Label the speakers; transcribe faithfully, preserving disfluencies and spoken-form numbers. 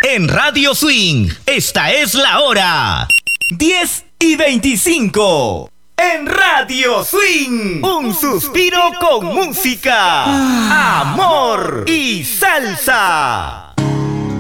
Speaker 1: en Radio Swing. Esta es la hora.
Speaker 2: diez y veinticinco. En Radio Swing. Un suspiro con música, amor y salsa.